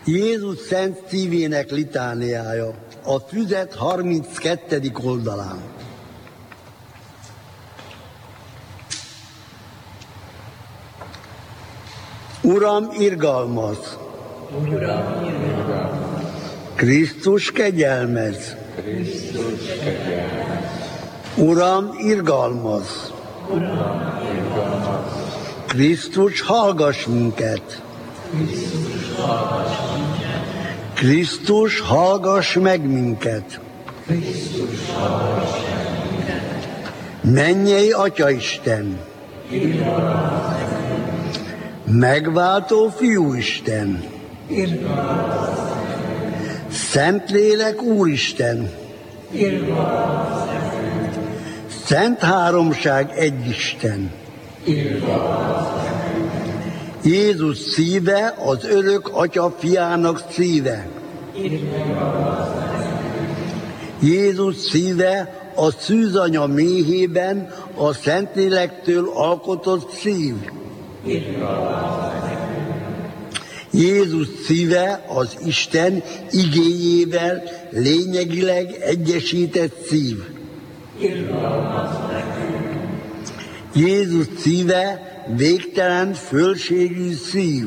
Jézus szent szívének litániája, a füzet 32. oldalán. Uram, irgalmaz! Uram, irgalmaz! Krisztus, kegyelmez! Krisztus, kegyelmez! Uram, irgalmaz! Uram, irgalmaz! Krisztus, hallgass minket! Krisztus, hallgass minket! Krisztus, hallgass meg minket! Krisztus, hallgass meg minket! Mennyei Atyaisten! Irgalmaz meg! Megváltó Fiúisten! Irgalmaz! Szentlélek Úristen! Irgalmaz! Szent Háromság egyisten! Irgalmaz! Jézus szíve az örök Atya fiának szíve. Jézus szíve a szűzanya méhében a Szentlélektől alkotott szív. Jézus szíve az Isten igéjével lényegileg egyesített szív. Jézus szíve végtelen fölségű szív.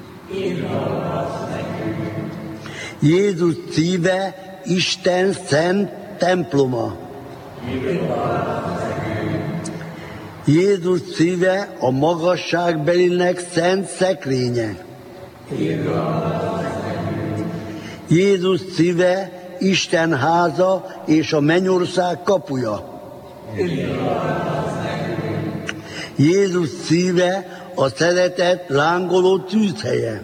Jézus szíve Isten szent temploma. Jézus szíve a magasságbelinek szent szekrénye. Jézus szíve Isten háza és a mennyország kapuja. Jézus szíve a szeretet lángoló tűzhelye.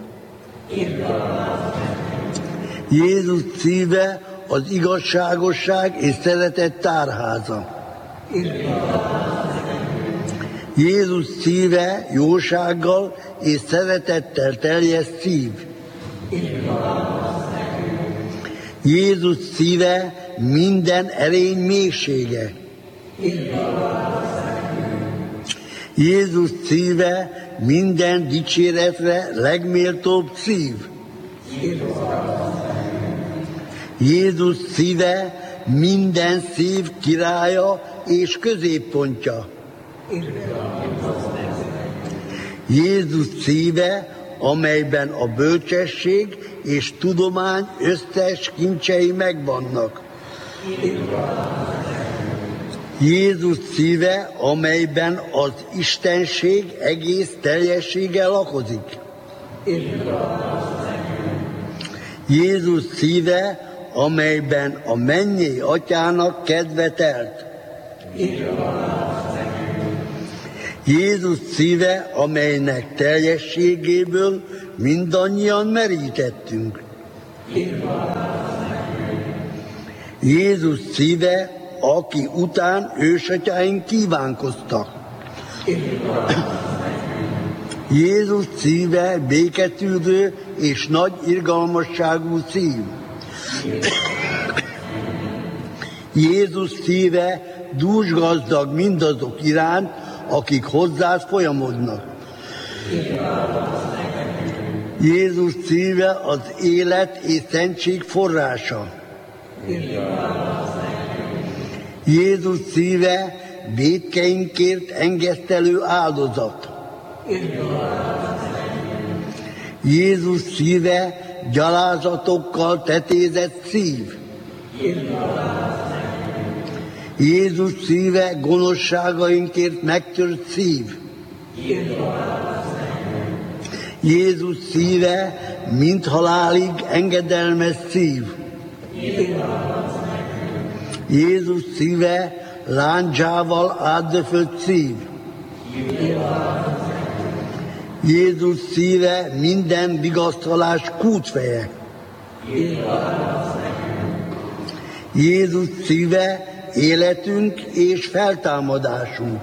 Jézus szíve az igazságosság és szeretet tárháza. Jézus szíve jósággal és szeretettel teljes szív. Jézus szíve minden erény mélysége. Jézus szíve minden dicséretre legméltóbb szív. Jézus szíve minden szív királya és középpontja. Jézus szíve, amelyben a bölcsesség és tudomány összes kincsei megvannak. Jézus szíve, amelyben az istenség egész teljessége lakozik. Jézus szíve, amelyben a mennyei Atyának kedve telt. Jézus szíve, amelynek teljességéből mindannyian merítettünk. Jézus szíve, aki után ősatyáink kívánkoztak. Jézus szíve béketűrő és nagy irgalmasságú szív. Jézus szíve dúsgazdag mindazok iránt, akik hozzá folyamodnak. Jézus szíve az élet és szentség forrása. Jézus szíve vétkeinkért engesztelő áldozat. Jézus szíve gyalázatokkal tetézett szív. Jézus szíve gonoszságainkért megtört szív. Jézus szíve mint halálig engedelmes szív. Jézus szíve lándzsával átdöfött szív. Jézus szíve minden vigasztalás kútfeje. Jézus szíve életünk és feltámadásunk.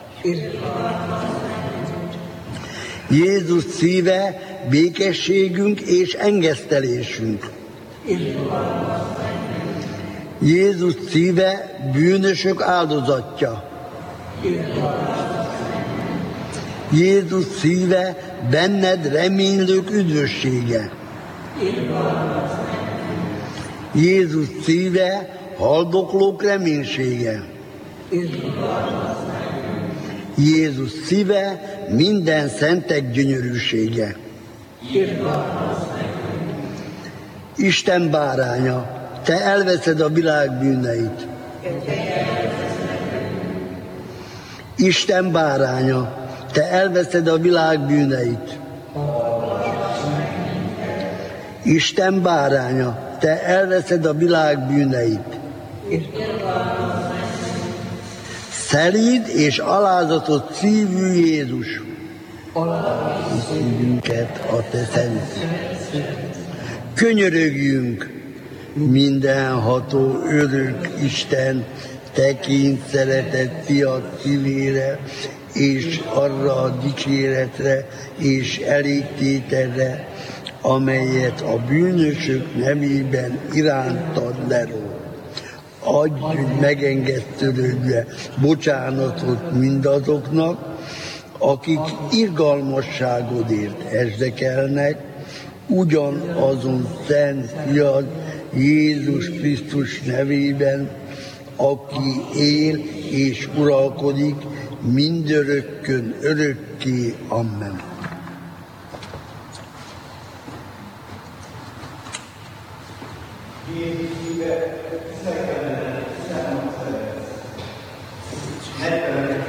Jézus szíve békességünk és engesztelésünk. Jézus szíve bűnösök áldozatja. Jézus szíve benned reménylők üdvössége. Jézus szíve, haldoklók reménysége. Jézus szíve, minden szentek gyönyörűsége. Isten báránya, te elveszed a világ bűneit. Isten báránya, te elveszed a világ bűneit. Isten báránya, te elveszed a világ bűneit. Szelíd és alázatot szívű Jézus, szívünket a te szent. Könyörögjünk, mindenható örök Isten, tekint szeretett fiat szívére, és arra a dicséretre és elégtételre, amelyet a bűnösök nevében irántad leró. Adj, hogy megengedtődve bocsánatot mindazoknak, akik irgalmasságodért esdekelnek, ugyanazon szent fiad Jézus Krisztus nevében, aki él és uralkodik mindörökkön örökké. Amen. Jézus